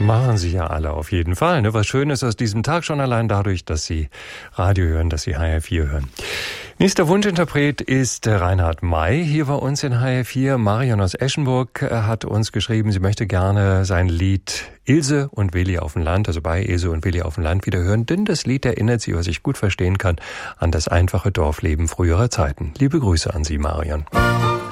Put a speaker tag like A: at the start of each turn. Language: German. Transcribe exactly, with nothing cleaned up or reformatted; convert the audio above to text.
A: Machen Sie ja alle auf jeden Fall. Ne? Was schön ist aus diesem Tag schon allein dadurch, dass Sie Radio hören, dass Sie H R vier hören. Nächster Wunschinterpret ist Reinhard May hier bei uns in H R vier. Marion aus Eschenburg hat uns geschrieben, sie möchte gerne sein Lied Ilse und Willi auf dem Land, also bei Ilse und Willi auf dem Land wieder hören, denn das Lied erinnert sie, was ich gut verstehen kann, an das einfache Dorfleben früherer Zeiten. Liebe Grüße an Sie, Marion.